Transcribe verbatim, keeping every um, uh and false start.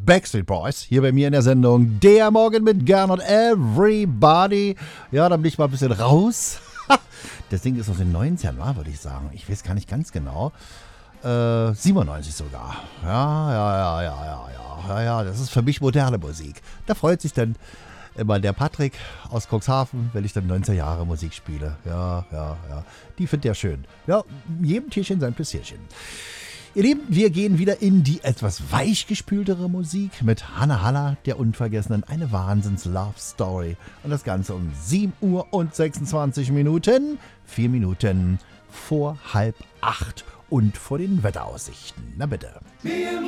Backstreet Boys, hier bei mir in der Sendung Der Morgen mit Gern und Everybody. Ja, dann bin ich mal ein bisschen raus. Das Ding ist aus den neunzigern, würde ich sagen. Ich weiß gar nicht ganz genau. Äh, siebenundneunzig sogar. Ja, ja, ja, ja, ja, ja, ja, ja, das ist für mich moderne Musik. Da freut sich dann immer der Patrick aus Cuxhaven, wenn ich dann neunziger Jahre Musik spiele. Ja, ja, ja. Die findet er schön. Ja, jedem Tierchen sein Pläsierchen. Ihr Lieben, wir gehen wieder in die etwas weichgespültere Musik mit Hanna Haller, der Unvergessenen, eine Wahnsinns-Love-Story. Und das Ganze um sieben Uhr und sechsundzwanzig Minuten, vier Minuten vor halb acht und vor den Wetteraussichten. Na bitte.